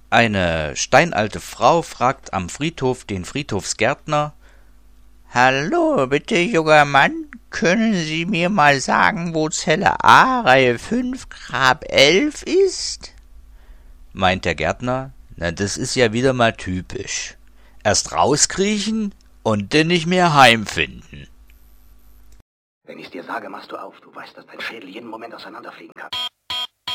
Eine steinalte Frau fragt am Friedhof den Friedhofsgärtner: »Hallo, bitte, junger Mann, können Sie mir mal sagen, wo Zelle A, Reihe 5, Grab 11 ist?« Meint der Gärtner: »Na, das ist ja wieder mal typisch. Erst rauskriechen und dann nicht mehr heimfinden.« Wenn ich's dir sage, machst du auf. Du weißt, dass dein Schädel jeden Moment auseinanderfliegen kann.